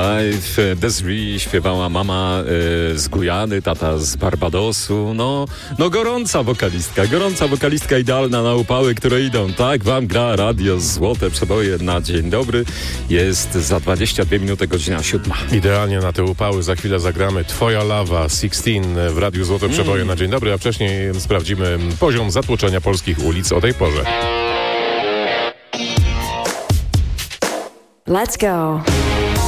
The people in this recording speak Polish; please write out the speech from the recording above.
Life. Desiree śpiewała mama z Gujany, tata z Barbadosu. No gorąca wokalistka idealna na upały, które idą. Tak wam gra radio Złote Przeboje na dzień dobry. Jest za 22 minuty, godzina 7. Idealnie na te upały. Za chwilę zagramy Twoja lawa 16 w Radiu Złote Przeboje na dzień dobry, a wcześniej sprawdzimy poziom zatłoczenia polskich ulic o tej porze. Let's go.